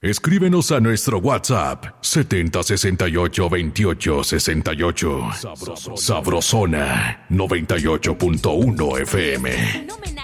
Escríbenos a nuestro WhatsApp 70682868. Sabrosona 98.1 FM.